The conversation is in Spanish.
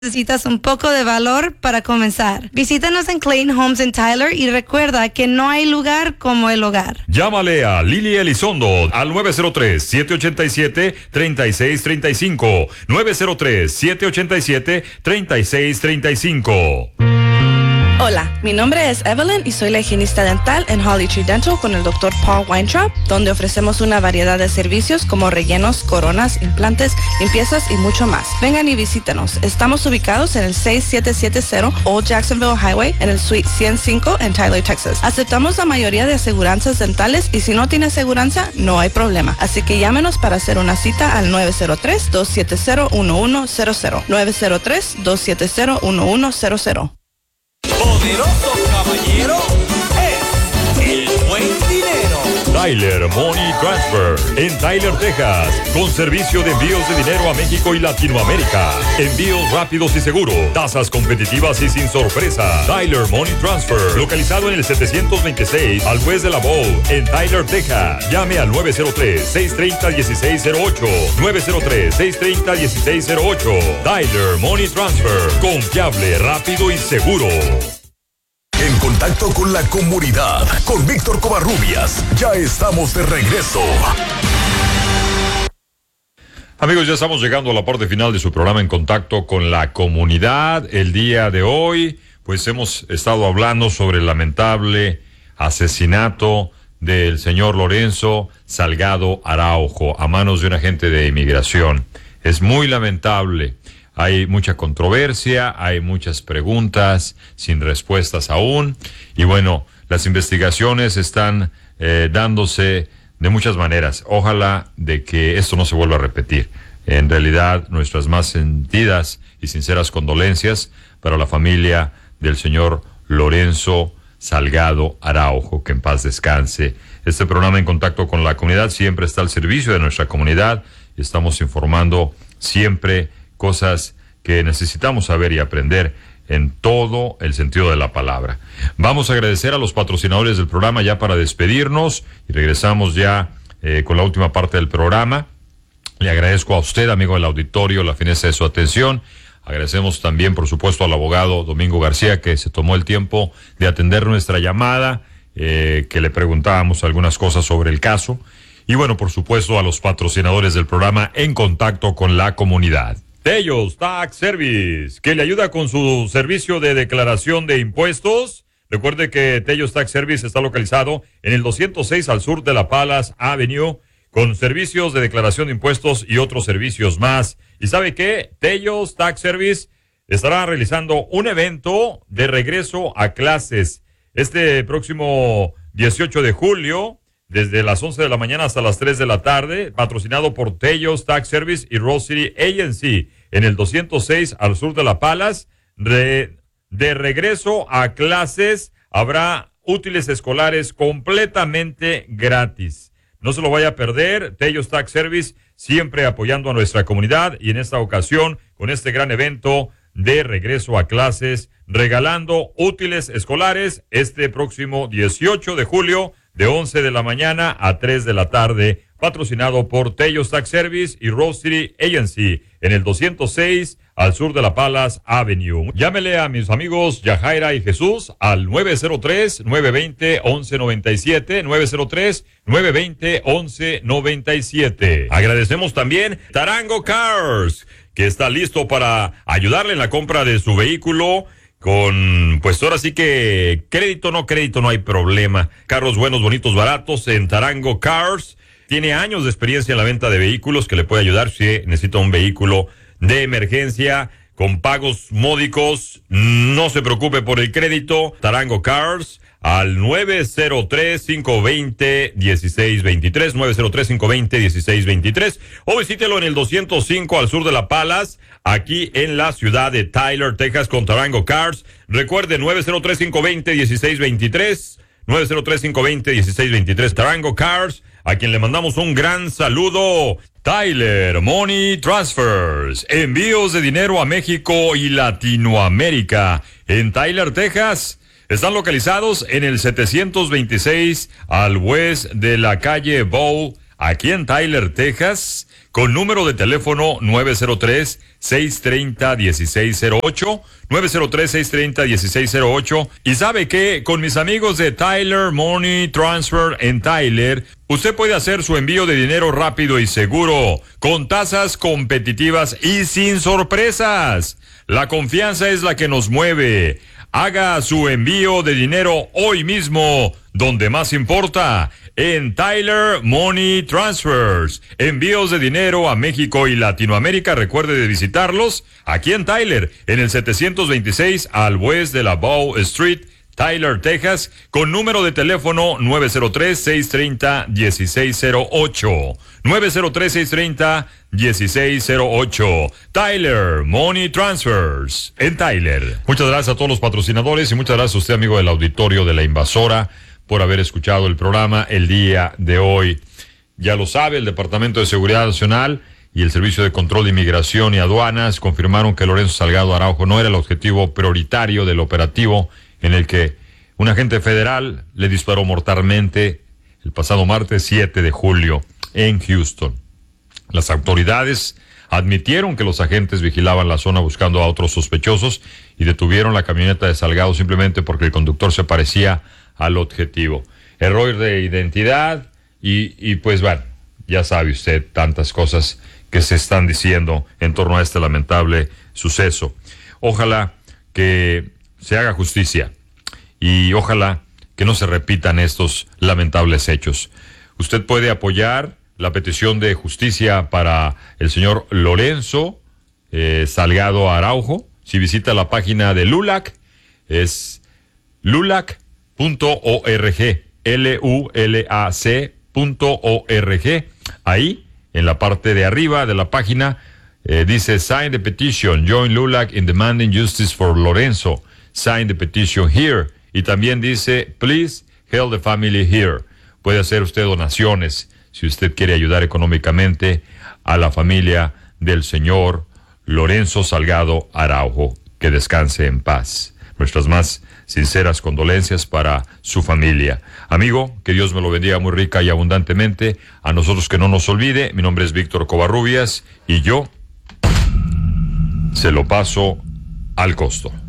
Necesitas un poco de valor para comenzar. Visítanos en Clayton Homes en Tyler y recuerda que no hay lugar como el hogar. Llámale a Lili Elizondo al 903-787-3635. 903-787-3635. Hola, mi nombre es Evelyn y soy la higienista dental en Holly Tree Dental con el Dr. Paul Weintraub, donde ofrecemos una variedad de servicios como rellenos, coronas, implantes, limpiezas y mucho más. Vengan y visítenos. Estamos ubicados en el 6770 Old Jacksonville Highway en el Suite 105 en Tyler, Texas. Aceptamos la mayoría de aseguranzas dentales y si no tiene aseguranza, no hay problema. Así que llámenos para hacer una cita al 903-270-1100. 903-270-1100. Poderoso caballero es el buen dinero. Tyler Money Transfer en Tyler, Texas, con servicio de envíos de dinero a México y Latinoamérica. Envíos rápidos y seguros, tasas competitivas y sin sorpresa. Tyler Money Transfer, localizado en el 726 al West de la Bow, en Tyler, Texas. Llame al 903-630-1608. 903-630-1608. Tyler Money Transfer, confiable, rápido y seguro. En contacto con la comunidad, con Víctor Covarrubias. Ya estamos de regreso. Amigos, ya estamos llegando a la parte final de su programa En Contacto con la Comunidad. El día de hoy, pues hemos estado hablando sobre el lamentable asesinato del señor Lorenzo Salgado Araujo a manos de un agente de inmigración. Es muy lamentable. Hay mucha controversia, hay muchas preguntas sin respuestas aún. Y bueno, las investigaciones están dándose de muchas maneras. Ojalá de que esto no se vuelva a repetir. En realidad, nuestras más sentidas y sinceras condolencias para la familia del señor Lorenzo Salgado Araujo, que en paz descanse. Este programa En Contacto con la Comunidad siempre está al servicio de nuestra comunidad y estamos informando siempre cosas que necesitamos saber y aprender en todo el sentido de la palabra. Vamos a agradecer a los patrocinadores del programa ya para despedirnos y regresamos ya con la última parte del programa. Le agradezco a usted, amigo del auditorio, la fineza de su atención. Agradecemos también, por supuesto, al abogado Domingo García, que se tomó el tiempo de atender nuestra llamada, que le preguntábamos algunas cosas sobre el caso. Y bueno, por supuesto, a los patrocinadores del programa En Contacto con la Comunidad. Tellos Tax Service, que le ayuda con su servicio de declaración de impuestos. Recuerde que Tellos Tax Service está localizado en el 206 al sur de la Palace Avenue, con servicios de declaración de impuestos y otros servicios más. ¿Y sabe qué? Tellos Tax Service estará realizando un evento de regreso a clases este próximo 18 de julio, desde las 11 de la mañana hasta las 3 de la tarde, patrocinado por Tellos Tax Service y Rose City Agency, en el 206 al sur de la Palace. De regreso a clases, habrá útiles escolares completamente gratis. No se lo vaya a perder. Tellos Tax Service, siempre apoyando a nuestra comunidad, y en esta ocasión, con este gran evento de regreso a clases, regalando útiles escolares este próximo 18 de julio, de 11 de la mañana a 3 de la tarde, patrocinado por Tellos Tax Service y Rose City Agency, en el 206 al sur de la Palace Avenue. Llámele a mis amigos Yajaira y Jesús al 903-920-1197, 903-920-1197. Agradecemos también Tarango Cars, que está listo para ayudarle en la compra de su vehículo. Con, pues ahora sí que crédito, no hay problema. Carros buenos, bonitos, baratos en Tarango Cars. Tiene años de experiencia en la venta de vehículos, que le puede ayudar si necesita un vehículo de emergencia con pagos módicos. No se preocupe por el crédito. Tarango Cars al 903-520-1623, 903-520-1623, o visítelo en el 205 al sur de la Palace, aquí en la ciudad de Tyler, Texas, con Tarango Cars. Recuerde, 903-520-1623, 903-520-1623, Tarango Cars, a quien le mandamos un gran saludo. Tyler Money Transfers, envíos de dinero a México y Latinoamérica, en Tyler, Texas. Están localizados en el 726 al west de la calle Bow, aquí en Tyler, Texas, con número de teléfono 903-630-1608, 903-630-1608. Y ¿sabe qué? Con mis amigos de Tyler Money Transfer en Tyler, usted puede hacer su envío de dinero rápido y seguro, con tasas competitivas y sin sorpresas. La confianza es la que nos mueve. Haga su envío de dinero hoy mismo, donde más importa, en Tyler Money Transfers. Envíos de dinero a México y Latinoamérica. Recuerde de visitarlos aquí en Tyler, en el 726 al West de la Bow Street, Tyler, Texas, con número de teléfono 903-630-1608. 903-630-1608. Tyler Money Transfers en Tyler. Muchas gracias a todos los patrocinadores y muchas gracias a usted, amigo del auditorio de La Invasora, por haber escuchado el programa el día de hoy. Ya lo sabe, el Departamento de Seguridad Nacional y el Servicio de Control de Inmigración y Aduanas confirmaron que Lorenzo Salgado Araujo no era el objetivo prioritario del operativo en el que un agente federal le disparó mortalmente el pasado martes 7 de julio en Houston. Las autoridades admitieron que los agentes vigilaban la zona buscando a otros sospechosos y detuvieron la camioneta de Salgado simplemente porque el conductor se parecía al objetivo. Error de identidad y pues bueno, ya sabe usted tantas cosas que se están diciendo en torno a este lamentable suceso. Ojalá que se haga justicia y ojalá que no se repitan estos lamentables hechos. Usted puede apoyar la petición de justicia para el señor Lorenzo Salgado Araujo si visita la página de LULAC. Es lulac.org, LULAC.org. Ahí, en la parte de arriba de la página, dice Sign the petition, join LULAC in demanding justice for Lorenzo. Sign the petition here. Y también dice, please help the family here. Puede hacer usted donaciones si usted quiere ayudar económicamente a la familia del señor Lorenzo Salgado Araujo. Que descanse en paz. Nuestras más sinceras condolencias para su familia. Amigo, que Dios me lo bendiga muy rica y abundantemente. A nosotros que no nos olvide, mi nombre es Víctor Covarrubias y yo se lo paso al costo.